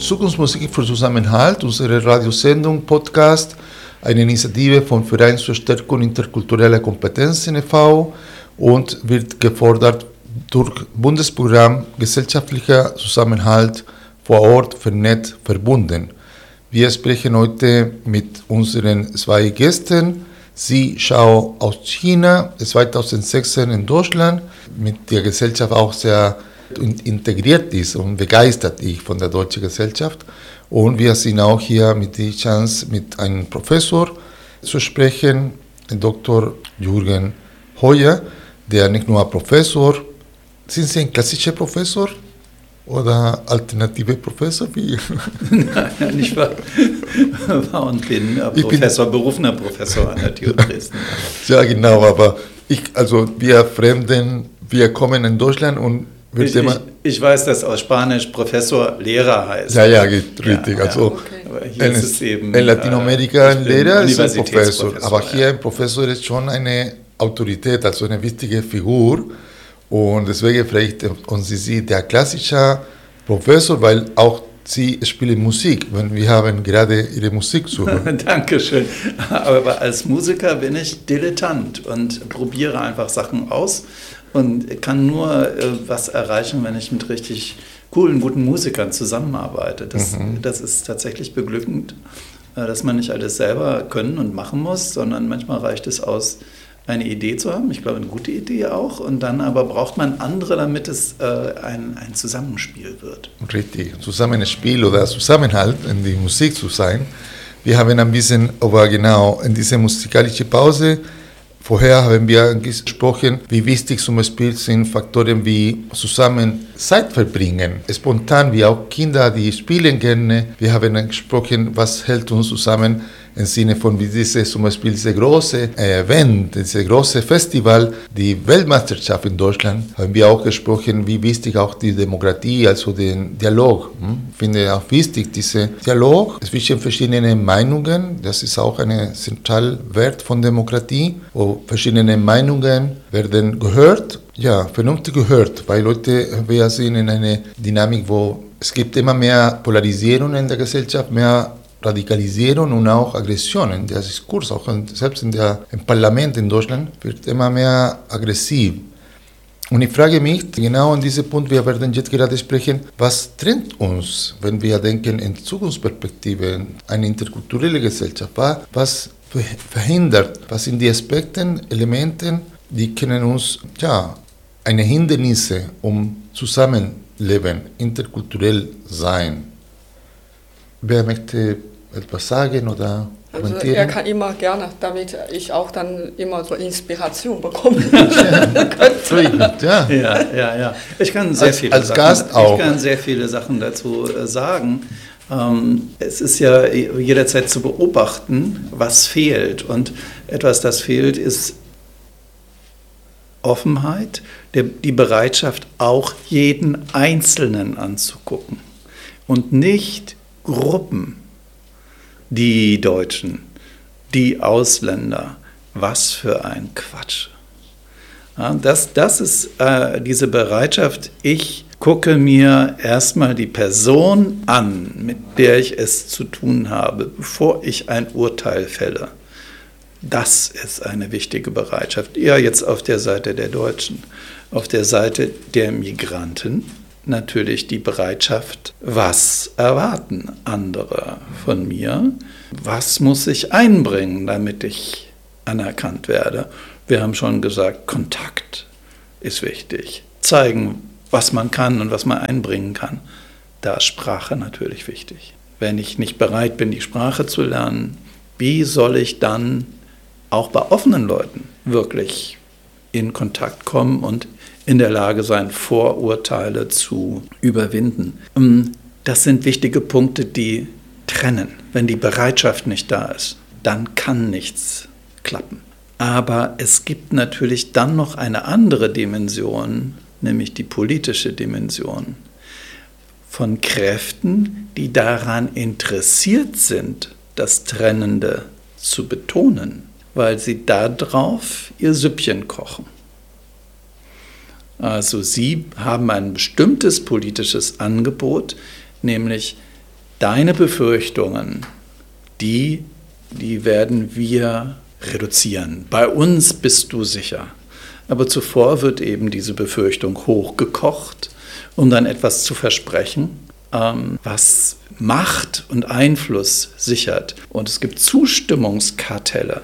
Zukunftsmusik für Zusammenhalt, unsere Radiosendung, Podcast, eine Initiative vom Verein zur Stärkung interkultureller Kompetenzen e.V. und wird gefordert durch Bundesprogramm Gesellschaftlicher Zusammenhalt vor Ort, vernetzt, verbunden. Wir sprechen heute mit unseren zwei Gästen. Sie Shao aus China, 2016 in Deutschland, mit der Gesellschaft auch sehr integriert ist und begeistert ist von der deutschen Gesellschaft. Und wir sind auch hier mit der Chance, mit einem Professor zu sprechen, Dr. Jürgen Heuer, der nicht nur Professor, sind Sie ein klassischer Professor oder alternative Professor? Wie? Nein, ich war und bin Professor, berufener Professor an der TU Dresden. Ja, genau, aber wir Fremden, wir kommen in Deutschland und ich weiß, dass aus Spanisch Professor Lehrer heißt. Ja, richtig. Ja, also okay. Aber hier ist es eben, in Lateinamerika ein Lehrer ist ein Professor, aber hier ein Professor ist schon eine Autorität, also eine wichtige Figur. Und deswegen vielleicht uns Sie der klassische Professor, weil auch Sie spielen Musik, wenn wir haben gerade Ihre Musik zu hören. Dankeschön. Aber als Musiker bin ich Dilettant und probiere einfach Sachen aus und kann nur was erreichen, wenn ich mit richtig coolen, guten Musikern zusammenarbeite. Das ist tatsächlich beglückend, dass man nicht alles selber können und machen muss, sondern manchmal reicht es aus, eine Idee zu haben, ich glaube eine gute Idee auch, und dann aber braucht man andere, damit es ein Zusammenspiel wird. Richtig, Zusammenspiel oder Zusammenhalt in die Musik zu sein. Wir haben ein bisschen, aber genau in dieser musikalischen Pause, vorher haben wir gesprochen, wie wichtig zum Beispiel sind Faktoren wie zusammen Zeit verbringen, spontan wie auch Kinder, die spielen gerne. Wir haben gesprochen, was hält uns zusammen im Sinne von wie zum Beispiel diese große Event, diese große Festival, die Weltmeisterschaft in Deutschland, haben wir auch gesprochen, wie wichtig auch die Demokratie, also den Dialog. Ich finde auch wichtig, dieser Dialog zwischen verschiedenen Meinungen, das ist auch ein zentraler Wert von Demokratie, wo verschiedene Meinungen werden gehört, ja, vernünftig gehört, weil Leute, wir sind in einer Dynamik, wo es gibt immer mehr Polarisierung in der Gesellschaft, mehr Radikalisierung und auch Aggression in der Diskurs, auch selbst im Parlament in Deutschland wird immer mehr aggressiv. Und ich frage mich, genau an diesem Punkt, wir werden jetzt gerade sprechen, was trennt uns, wenn wir denken in Zukunftsperspektive, eine interkulturelle Gesellschaft, was verhindert, was sind die Aspekte, Elemente, die können uns, eine Hindernisse, um zusammenleben, interkulturell sein. Wer möchte etwas sagen oder kommentieren? Also er kann immer gerne, damit ich auch dann immer so Inspiration bekomme. Ja. Ich kann sehr viele Sachen dazu sagen. Es ist ja jederzeit zu beobachten, was fehlt. Und etwas, das fehlt, ist Offenheit, die Bereitschaft, auch jeden Einzelnen anzugucken und nicht Gruppen, die Deutschen, die Ausländer. Was für ein Quatsch. Ja, das ist diese Bereitschaft, ich gucke mir erstmal die Person an, mit der ich es zu tun habe, bevor ich ein Urteil fälle. Das ist eine wichtige Bereitschaft. Ja, jetzt auf der Seite der Deutschen. Auf der Seite der Migranten natürlich die Bereitschaft, was erwarten andere von mir? Was muss ich einbringen, damit ich anerkannt werde? Wir haben schon gesagt, Kontakt ist wichtig. Zeigen, was man kann und was man einbringen kann. Da ist Sprache natürlich wichtig. Wenn ich nicht bereit bin, die Sprache zu lernen, wie soll ich dann auch bei offenen Leuten wirklich in Kontakt kommen und in der Lage sein, Vorurteile zu überwinden? Das sind wichtige Punkte, die trennen. Wenn die Bereitschaft nicht da ist, dann kann nichts klappen. Aber es gibt natürlich dann noch eine andere Dimension, nämlich die politische Dimension von Kräften, die daran interessiert sind, das Trennende zu betonen, weil sie darauf ihr Süppchen kochen. Also sie haben ein bestimmtes politisches Angebot, nämlich Deine Befürchtungen, die werden wir reduzieren. Bei uns bist du sicher. Aber zuvor wird eben diese Befürchtung hochgekocht, um dann etwas zu versprechen, was Macht und Einfluss sichert. Und es gibt Zustimmungskartelle.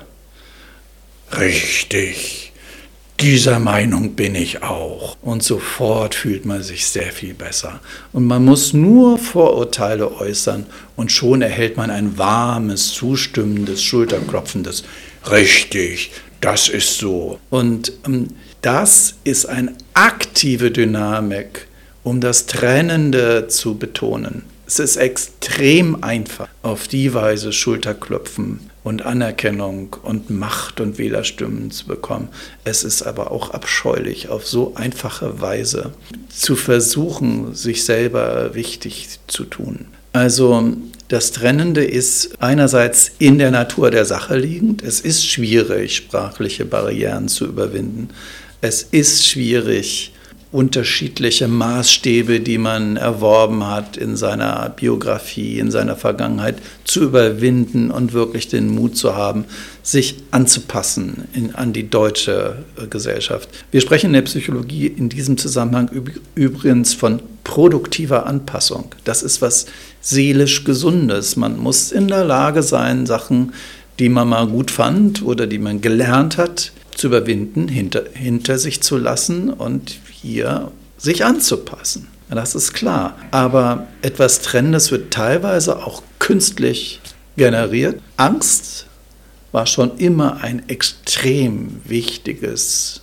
Richtig, dieser Meinung bin ich auch. Und sofort fühlt man sich sehr viel besser. Und man muss nur Vorurteile äußern und schon erhält man ein warmes, zustimmendes, schulterklopfendes Richtig, das ist so. Und das ist eine aktive Dynamik, um das Trennende zu betonen. Es ist extrem einfach, auf die Weise Schulterklopfen und Anerkennung und Macht und Wählerstimmen zu bekommen. Es ist aber auch abscheulich, auf so einfache Weise zu versuchen, sich selber wichtig zu tun. Also das Trennende ist einerseits in der Natur der Sache liegend. Es ist schwierig, sprachliche Barrieren zu überwinden. Es ist schwierig, unterschiedliche Maßstäbe, die man erworben hat in seiner Biografie, in seiner Vergangenheit, zu überwinden und wirklich den Mut zu haben, sich anzupassen an die deutsche Gesellschaft. Wir sprechen in der Psychologie in diesem Zusammenhang übrigens von produktiver Anpassung. Das ist was seelisch Gesundes. Man muss in der Lage sein, Sachen, die man mal gut fand oder die man gelernt hat, zu überwinden, hinter sich zu lassen und hier sich anzupassen. Das ist klar. Aber etwas Trennendes wird teilweise auch künstlich generiert. Angst war schon immer ein extrem wichtiges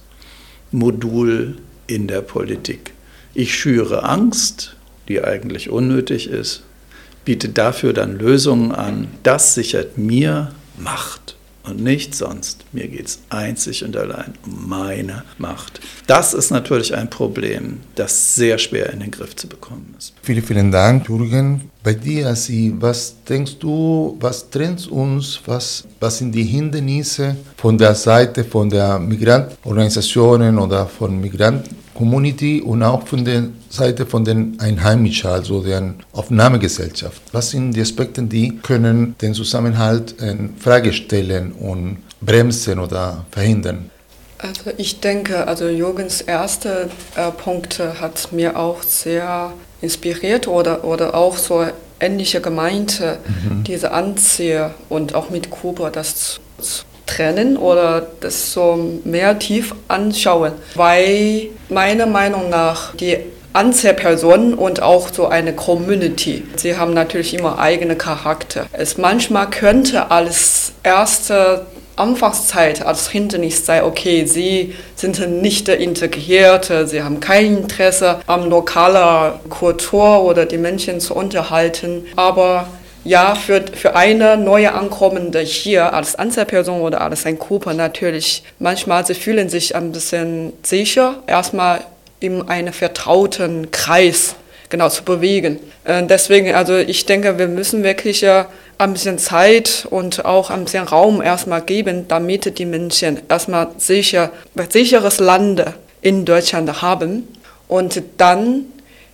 Modul in der Politik. Ich schüre Angst, die eigentlich unnötig ist, biete dafür dann Lösungen an. Das sichert mir Macht. Und nicht sonst. Mir geht es einzig und allein um meine Macht. Das ist natürlich ein Problem, das sehr schwer in den Griff zu bekommen ist. Vielen, vielen Dank, Jürgen. Bei dir, was denkst du, was trennt uns, was sind die Hindernisse von der Seite von der Migrantenorganisationen oder von Migranten-Community und auch von der Seite von den Einheimischen, also der Aufnahmegesellschaft? Was sind die Aspekte, die können den Zusammenhalt in Frage stellen und bremsen oder verhindern? Also ich denke, Jürgens erste Punkt hat mir auch sehr inspiriert oder auch so ähnliche Gemeinde, diese Anziehung und auch mit Kuba das zu trennen oder das so mehr tief anschauen, weil meiner Meinung nach die Einzelpersonen und auch so eine Community, sie haben natürlich immer eigene Charakter. Es manchmal könnte als erste Anfangszeit als Hindernis sei, okay, sie sind nicht integriert, sie haben kein Interesse am lokalen Kultur oder die Menschen zu unterhalten, aber ja, für eine neue Ankommende hier als Einzelperson oder als ein Gruppe natürlich, manchmal sie fühlen sich ein bisschen sicher, erstmal in einem vertrauten Kreis zu bewegen. Deswegen, ich denke, wir müssen wirklich ein bisschen Zeit und auch ein bisschen Raum erstmal geben, damit die Menschen erstmal sicheres Land in Deutschland haben und dann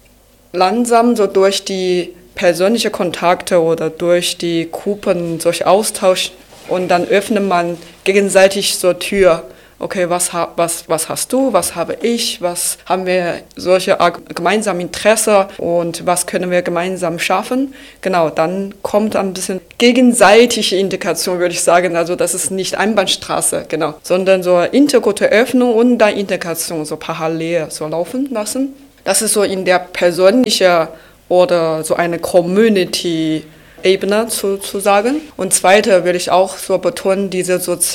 langsam so durch die persönlichen Kontakte oder durch die Gruppen, solche Austausch und dann öffnet man gegenseitig so Tür. Okay, was hast du, was habe ich, was haben wir solche gemeinsamen Interesse und was können wir gemeinsam schaffen? Genau, dann kommt ein bisschen gegenseitige Integration, würde ich sagen. Also das ist nicht Einbahnstraße, genau, sondern so interkulturelle Öffnung und dann Integration so parallel so laufen lassen. Das ist so in der persönlichen oder so eine Community-Ebene zu sagen. Und zweite will ich auch so betonen, diese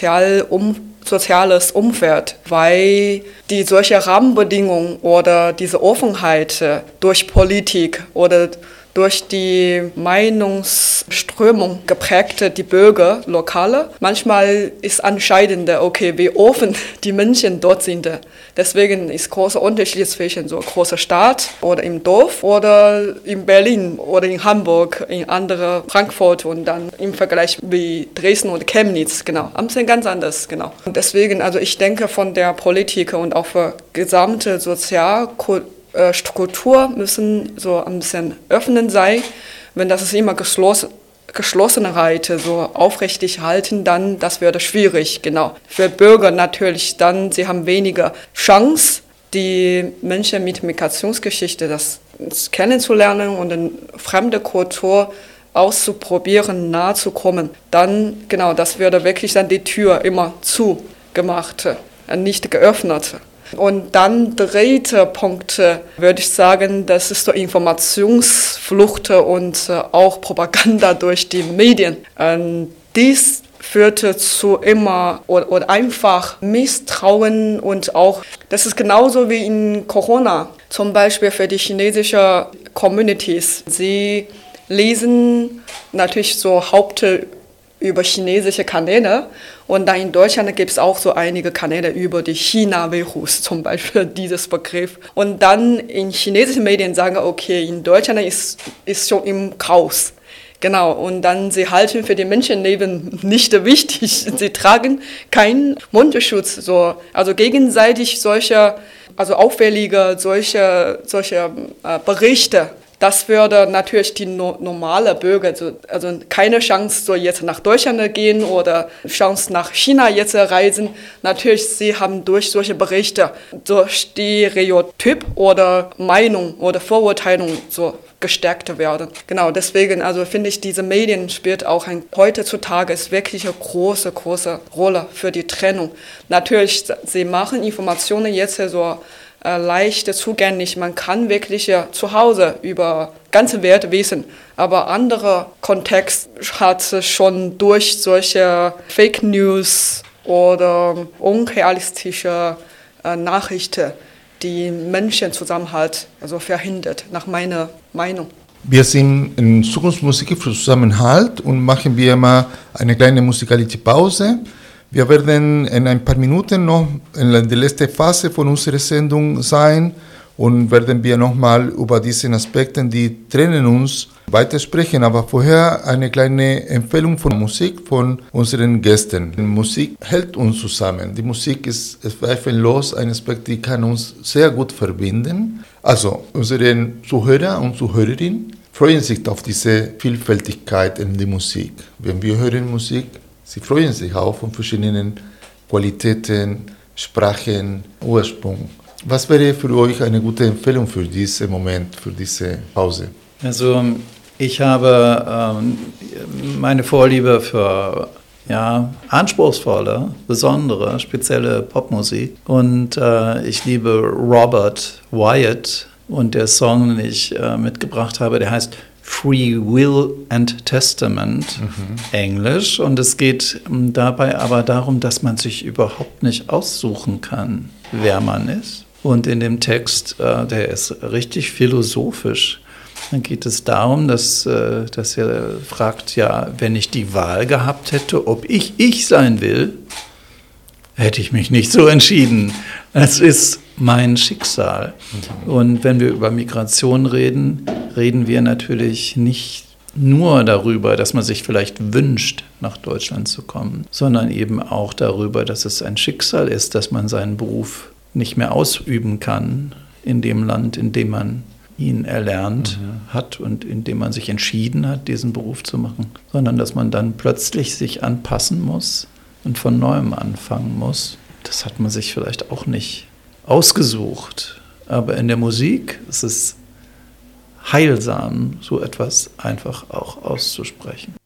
soziales Umfeld, weil die solche Rahmenbedingungen oder diese Offenheit durch Politik oder durch die Meinungsströmung geprägte die Bürger, Lokale. Manchmal ist entscheidend, okay, wie offen die Menschen dort sind. Deswegen ist großer Unterschied zwischen so großer Stadt oder im Dorf oder in Berlin oder in Hamburg, in andere Frankfurt und dann im Vergleich wie Dresden und Chemnitz, genau. Ein bisschen ganz anders, genau. Und deswegen, ich denke von der Politik und auch für gesamte Struktur müssen so ein bisschen öffnen sein. Wenn das ist immer Geschlossenheit so aufrichtig halten, dann das würde schwierig, genau. Für Bürger natürlich dann, sie haben weniger Chance, die Menschen mit Migrationsgeschichte das kennenzulernen und eine fremde Kultur auszuprobieren, nahe zu kommen. Dann, genau, das würde wirklich dann die Tür immer zugemacht, nicht geöffnet. Und dann dritte Punkt, würde ich sagen, das ist so Informationsflucht und auch Propaganda durch die Medien. Dies führte zu immer oder einfach Misstrauen und auch, das ist genauso wie in Corona, zum Beispiel für die chinesische Communities. Sie lesen natürlich so über chinesische Kanäle und dann in Deutschland gibt es auch so einige Kanäle über die China-Virus, zum Beispiel dieses Begriff. Und dann in chinesischen Medien sagen, okay, in Deutschland ist schon im Chaos. Genau, und dann sie halten für die Menschenleben nicht wichtig. Sie tragen keinen Mundschutz. So. Also gegenseitig solche, also auffällige solche Berichte. Das würde natürlich die normale Bürger, also keine Chance, so jetzt nach Deutschland gehen oder Chance nach China jetzt reisen. Natürlich, sie haben durch solche Berichte so Stereotyp oder Meinung oder Vorurteilung so gestärkt werden. Genau, deswegen, also finde ich, diese Medien spielt auch heutzutage ist wirklich eine große Rolle für die Trennung. Natürlich, sie machen Informationen jetzt so leicht zugänglich. Man kann wirklich zu Hause über ganze Welt wissen, aber anderer Kontext hat schon durch solche Fake News oder unrealistische Nachrichten die Menschenzusammenhalt also verhindert, nach meiner Meinung. Wir sind in Zukunftsmusik für Zusammenhalt und machen wir immer eine kleine musikalische Pause. Wir werden in ein paar Minuten noch in der letzten Phase von unserer Sendung sein und werden wir nochmal über diese Aspekte, die trennen uns, weitersprechen. Aber vorher eine kleine Empfehlung von Musik von unseren Gästen. Die Musik hält uns zusammen. Die Musik ist zweifellos ein Aspekt, die kann uns sehr gut verbinden. Also unsere Zuhörer und Zuhörerinnen freuen sich auf diese Vielfältigkeit in der Musik. Wenn wir hören Musik, sie freuen sich auch von verschiedenen Qualitäten, Sprachen, Ursprung. Was wäre für euch eine gute Empfehlung für diesen Moment, für diese Pause? Also ich habe meine Vorliebe für anspruchsvolle, besondere, spezielle Popmusik. Und ich liebe Robert Wyatt. Und der Song, den ich mitgebracht habe, der heißt Free Will and Testament, Englisch. Und es geht dabei aber darum, dass man sich überhaupt nicht aussuchen kann, wer man ist. Und in dem Text, der ist richtig philosophisch, dann geht es darum, dass er fragt, ja, wenn ich die Wahl gehabt hätte, ob ich sein will, hätte ich mich nicht so entschieden. Es ist mein Schicksal. Und wenn wir über Migration reden wir natürlich nicht nur darüber, dass man sich vielleicht wünscht, nach Deutschland zu kommen, sondern eben auch darüber, dass es ein Schicksal ist, dass man seinen Beruf nicht mehr ausüben kann in dem Land, in dem man ihn erlernt hat und in dem man sich entschieden hat, diesen Beruf zu machen, sondern dass man dann plötzlich sich anpassen muss und von Neuem anfangen muss. Das hat man sich vielleicht auch nicht ausgesucht, aber in der Musik ist es heilsam, so etwas einfach auch auszusprechen.